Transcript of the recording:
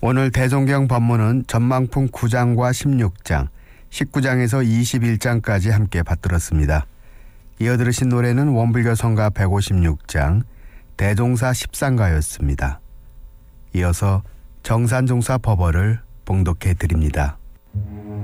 오늘 대종경 법문은 전망품 9장과 16장, 19장에서 21장까지 함께 받들었습니다. 이어 들으신 노래는 원불교 성가 156장, 대종사 10상가였습니다. 이어서 정산종사 법어를 봉독해 드립니다.